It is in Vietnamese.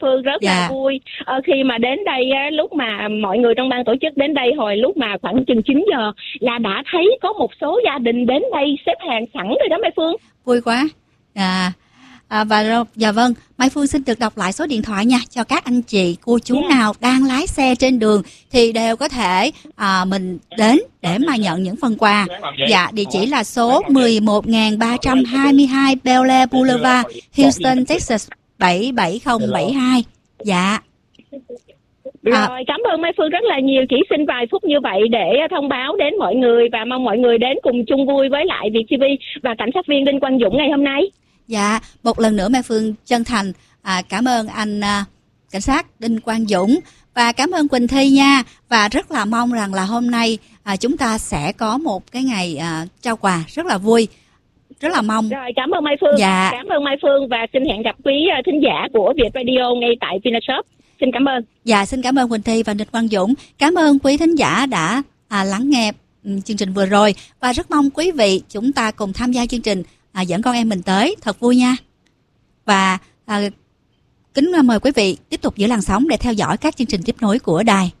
Phương, rất là vui khi mà đến đây lúc mà mọi người trong ban tổ chức đến đây hồi lúc mà khoảng chừng 9 giờ là đã thấy có một số gia đình đến đây xếp hàng sẵn rồi đó Mai Phương. Vui quá. Và vâng, Mai Phương xin được đọc lại số điện thoại nha, cho các anh chị cô chú nào đang lái xe trên đường thì đều có thể mình đến để mà nhận những phần quà. Dạ, địa chỉ là số 11.322 Bel Air Boulevard, Houston, Texas 77072. Dạ. Rồi, cảm ơn Mai Phương rất là nhiều. Chỉ xin vài phút như vậy để thông báo đến mọi người và mong mọi người đến cùng chung vui với lại VietTV và cảnh sát viên Đinh Quang Dũng ngày hôm nay. Dạ, một lần nữa Mai Phương chân thành cảm ơn anh cảnh sát Đinh Quang Dũng và cảm ơn Quỳnh Thi nha. Và rất là mong rằng là hôm nay chúng ta sẽ có một cái ngày trao quà rất là vui. Rất là mong. Rồi, cảm ơn Mai Phương. Dạ. Cảm ơn Mai Phương và xin hẹn gặp quý thính giả của Việt Radio ngay tại Vinashop. Xin cảm ơn. Dạ, xin cảm ơn Quỳnh Thi và Đinh Quang Dũng. Cảm ơn quý thính giả đã lắng nghe chương trình vừa rồi và rất mong quý vị chúng ta cùng tham gia chương trình dẫn con em mình tới thật vui nha. Và kính mời quý vị tiếp tục giữ làn sóng để theo dõi các chương trình tiếp nối của đài.